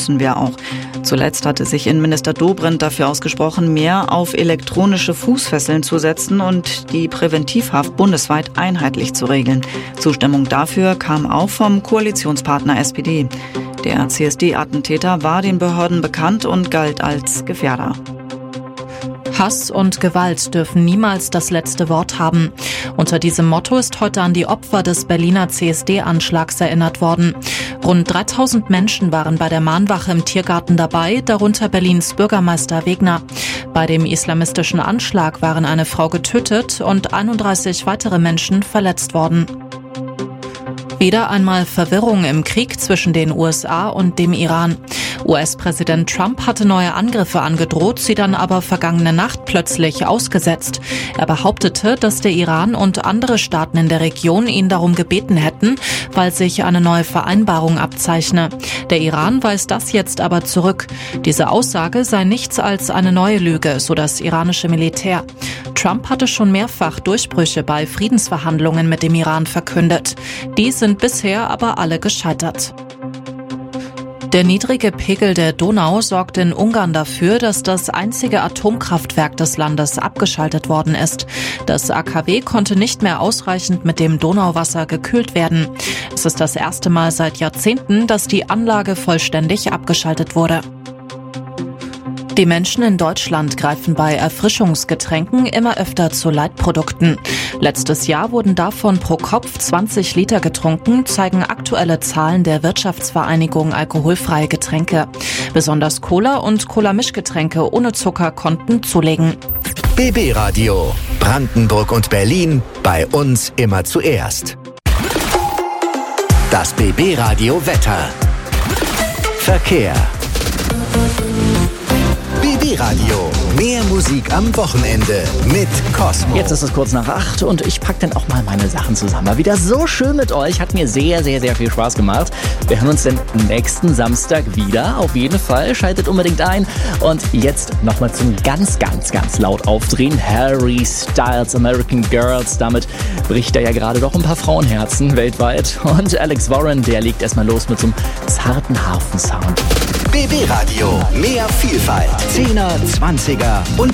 müssen wir auch. Zuletzt hatte sich Innenminister Dobrindt dafür ausgesprochen, mehr auf elektronische Fußfesseln zu setzen und die Präventivhaft bundesweit einheitlich zu regeln. Zustimmung dafür kam auch vom Koalitionspartner SPD. Der CSD-Attentäter war den Behörden bekannt und galt als Gefährder. Hass und Gewalt dürfen niemals das letzte Wort haben. Unter diesem Motto ist heute an die Opfer des Berliner CSD-Anschlags erinnert worden. Rund 3000 Menschen waren bei der Mahnwache im Tiergarten dabei, darunter Berlins Bürgermeister Wegner. Bei dem islamistischen Anschlag waren eine Frau getötet und 31 weitere Menschen verletzt worden. Wieder einmal Verwirrung im Krieg zwischen den USA und dem Iran. US-Präsident Trump hatte neue Angriffe angedroht, sie dann aber vergangene Nacht plötzlich ausgesetzt. Er behauptete, dass der Iran und andere Staaten in der Region ihn darum gebeten hätten, weil sich eine neue Vereinbarung abzeichne. Der Iran weist das jetzt aber zurück. Diese Aussage sei nichts als eine neue Lüge, so das iranische Militär. Trump hatte schon mehrfach Durchbrüche bei Friedensverhandlungen mit dem Iran verkündet. Die sind bisher aber alle gescheitert. Der niedrige Pegel der Donau sorgt in Ungarn dafür, dass das einzige Atomkraftwerk des Landes abgeschaltet worden ist. Das AKW konnte nicht mehr ausreichend mit dem Donauwasser gekühlt werden. Es ist das erste Mal seit Jahrzehnten, dass die Anlage vollständig abgeschaltet wurde. Die Menschen in Deutschland greifen bei Erfrischungsgetränken immer öfter zu Leitprodukten. Letztes Jahr wurden davon pro Kopf 20 Liter getrunken, zeigen aktuelle Zahlen der Wirtschaftsvereinigung Alkoholfreie Getränke. Besonders Cola und Cola-Mischgetränke ohne Zucker konnten zulegen. BB Radio. Brandenburg und Berlin. Bei uns immer zuerst. Das BB Radio Wetter. Verkehr. BB Radio. Mehr Musik am Wochenende mit Cosmo. Jetzt ist es kurz nach 8 und ich packe dann auch mal meine Sachen zusammen. War wieder so schön mit euch. Hat mir sehr, sehr, sehr viel Spaß gemacht. Wir hören uns dann nächsten Samstag wieder. Auf jeden Fall. Schaltet unbedingt ein. Und jetzt nochmal zum ganz, ganz, ganz laut aufdrehen. Harry Styles, American Girls. Damit bricht er ja gerade doch ein paar Frauenherzen weltweit. Und Alex Warren, der legt erstmal los mit so einem zarten Hafensound. BB Radio. Mehr Vielfalt. 10er, 20er und